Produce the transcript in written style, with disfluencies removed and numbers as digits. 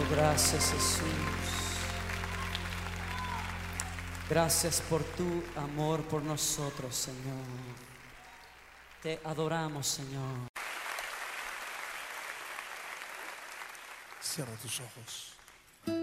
Gracias, Jesús. Gracias por tu amor por nosotros, Señor. Te adoramos, Señor. Cierra tus ojos.